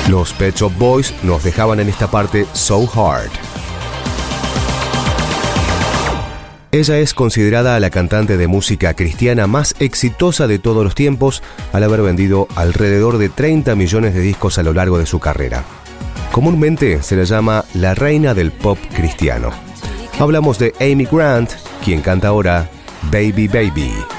Los Pet Shop Boys nos dejaban en esta parte So Hard. Ella es considerada la cantante de música cristiana más exitosa de todos los tiempos, al haber vendido alrededor de 30 millones de discos a lo largo de su carrera. Comúnmente se la llama la reina del pop cristiano. Hablamos de Amy Grant, quien canta ahora Baby Baby.